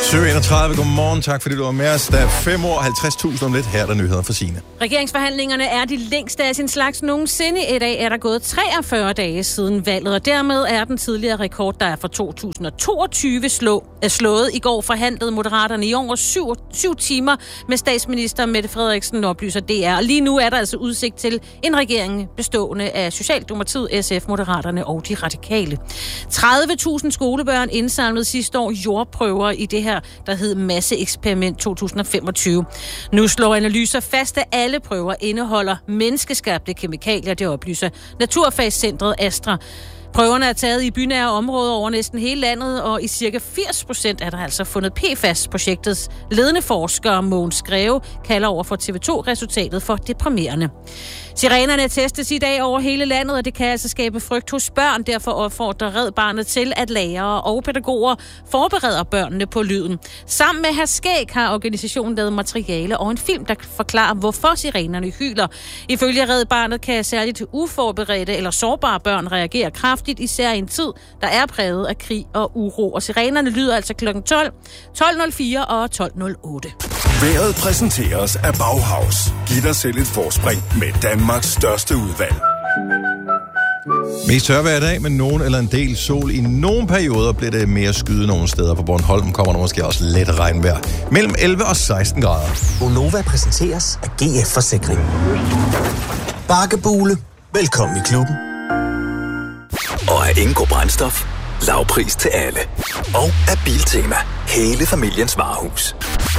7:31, godmorgen. Tak fordi du var med os. Der er 5 år, 50.000 om lidt. Her er der nyheder for Signe. Regeringsforhandlingerne er de længste af sin slags nogensinde. I dag er der gået 43 dage siden valget, og dermed er den tidligere rekord, der er fra 2022 slået. I går forhandlede Moderaterne i over 7 timer med statsminister Mette Frederiksen, oplyser DR. Og lige nu er der altså udsigt til en regering bestående af Socialdemokratiet, SF, Moderaterne og de radikale. 30.000 skolebørn indsamlede sidste år jordprøver i det her, der hed Masseeksperiment 2025. Nu slår analyser fast, at alle prøver indeholder menneskeskabte kemikalier, det oplyser Naturfagscentret Astra. Prøverne er taget i bynære områder over næsten hele landet, og i cirka 80% er der altså fundet PFAS. Projektets ledende forsker Mogens Greve kalder over for TV2-resultatet for deprimerende. Sirenerne testes i dag over hele landet, og det kan altså skabe frygt hos børn. Derfor opfordrer Red Barnet til, at lærere og pædagoger forbereder børnene på lyden. Sammen med Herskæg har organisationen lavet materiale og en film, der forklarer, hvorfor sirenerne hyler. Ifølge Red Barnet kan særligt uforberedte eller sårbare børn reagere kraftigt, især i en tid, der er præget af krig og uro. Og sirenerne lyder altså kl. 12, 12.04 og 12.08. Vejret præsenteres af Bauhaus. Giv dig selv et forspring med Danmarks største udvalg. Mest tør hver dag, men nogen eller en del sol. I nogle perioder bliver det mere skyde nogle steder. På Bornholm kommer der måske også let regnvejr. Mellem 11 og 16 grader. Gonova præsenteres af GF Forsikring. Bakkebule. Velkommen i klubben. Og af Ingo Brændstof. Lavpris til alle. Og af Biltema. Hele familiens varehus.